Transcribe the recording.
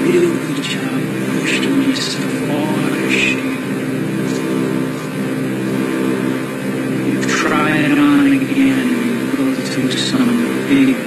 really job pushing yourself harsh. You try it on again and you go through some big